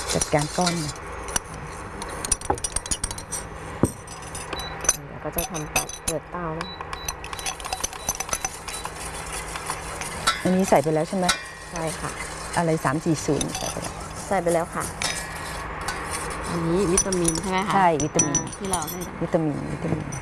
จัดการก้อนแล้วก็จะทำเปิดเตานะอันนี้ใส่ไปแล้วใช่ไหมใช่ค่ะอะไร340ใส่ไปแล้วค่ะอันนี้วิตามินใช่ไหมคะใช่วิตามินที่เราได้วิตามิน